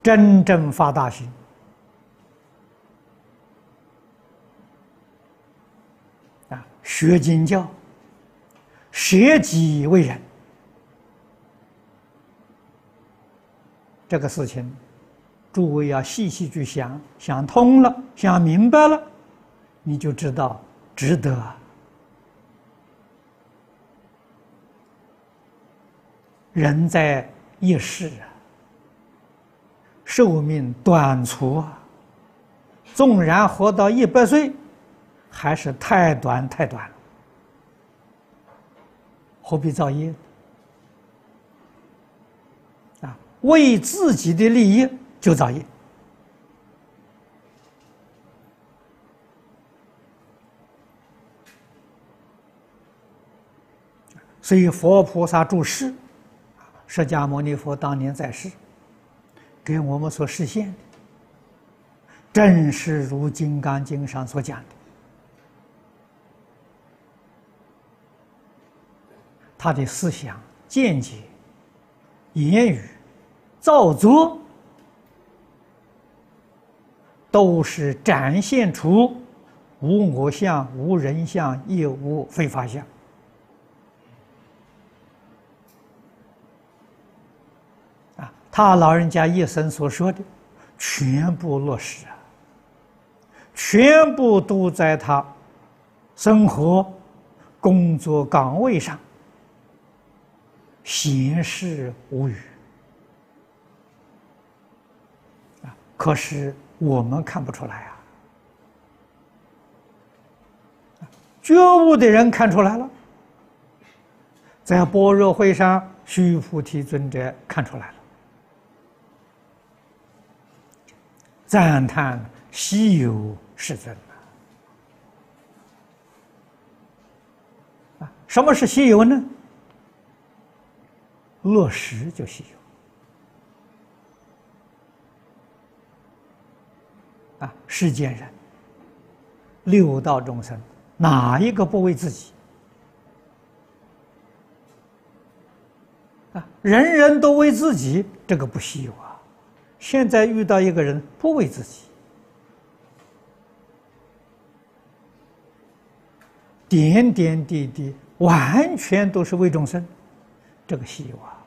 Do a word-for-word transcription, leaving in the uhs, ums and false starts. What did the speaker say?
真正发大心，啊，学经教，舍己为人，这个事情，诸位要细细去想，想通了，想明白了，你就知道值得啊。人在一世啊，寿命短促啊，纵然活到一百岁，还是太短太短了，何必造业啊？为自己的利益就造业。所以佛菩萨住世，释迦牟尼佛当年在世，给我们所实现的，正是如《金刚经》上所讲的。他的思想、见解、言语、造作，都是展现出无我相、无人相，也无非法相。啊，他老人家一生所说的，全部落实啊，全部都在他生活、工作岗位上显示无语啊！可是我们看不出来啊，觉悟的人看出来了，在般若会上，须菩提尊者看出来了，赞叹稀有世尊啊！什么是稀有呢？落实就稀有啊！世间人，六道众生，哪一个不为自己啊？人人都为自己，这个不稀有啊！现在遇到一个人不为自己，点点滴滴完全都是为众生，这个稀有啊！